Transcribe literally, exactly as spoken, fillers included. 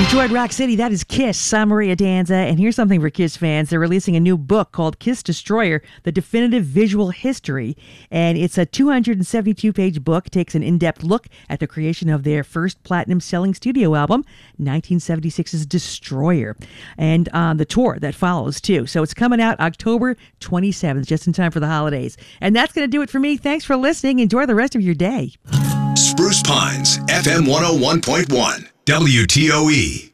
Detroit Rock City, that is Kiss. I'm Maria Danza, and here's something for Kiss fans. They're releasing a new book called Kiss Destroyer, The Definitive Visual History, and it's a two hundred seventy-two page book. It takes an in-depth look at the creation of their first platinum-selling studio album, nineteen seventy-six's Destroyer, and on the tour that follows, too. So it's coming out October twenty-seventh, just in time for the holidays. And that's going to do it for me. Thanks for listening. Enjoy the rest of your day. Spruce Pines, F M one oh one point one, W T O E.